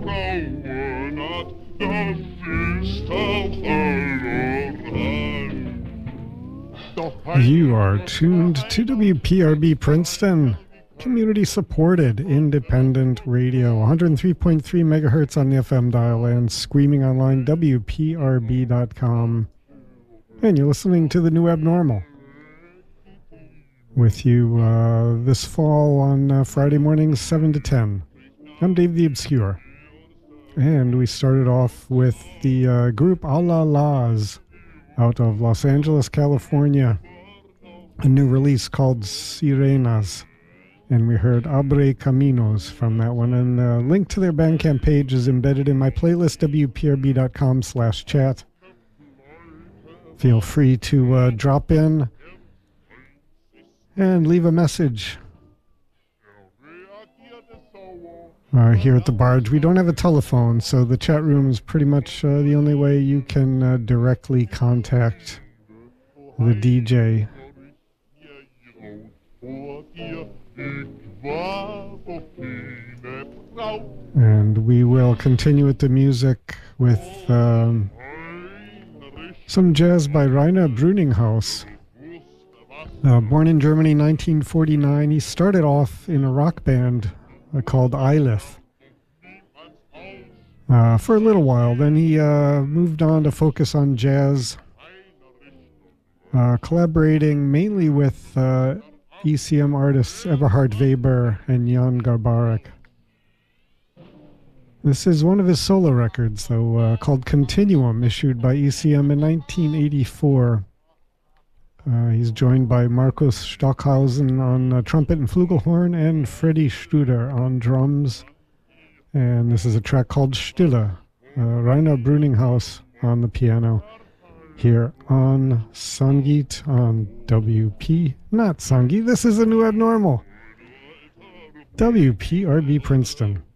You are tuned to WPRB Princeton, community-supported, independent radio, 103.3 megahertz on the FM dial and streaming online, WPRB.com. And you're listening to The New Abnormal. With you this fall on Friday mornings, 7 to 10. I'm Dave the Obscure. And we started off with the group A La Las out of Los Angeles, California. A new release called Sirenas. And we heard Abre Caminos from that one. And a link to their Bandcamp page is embedded in my playlist, wprb.com/chat. Feel free to drop in and leave a message. Here at the Barge, we don't have a telephone, so the chat room is pretty much the only way you can directly contact the DJ. And we will continue with the music with some jazz by Rainer Bruninghaus. Born in Germany in 1949, he started off in a rock band called Eilif for a little while. Then he moved on to focus on jazz, collaborating mainly with ECM artists Eberhard Weber and Jan Garbarek. This is one of his solo records, though, called Continuum, issued by ECM in 1984. He's joined by Markus Stockhausen on trumpet and flugelhorn and Freddie Studer on drums. And this is a track called Stille, Rainer Bruninghaus on the piano here on Sangeet on WP. Not Sangeet, this is The New Abnormal. WPRB Princeton.